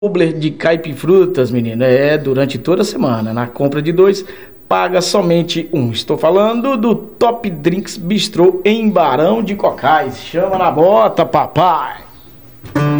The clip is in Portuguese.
Tumbler de caipifrutas, menino, durante toda a semana. Na compra de dois, paga somente um. Estou falando do Top Drinks Bistrô em Barão de Cocais. Chama na bota, papai!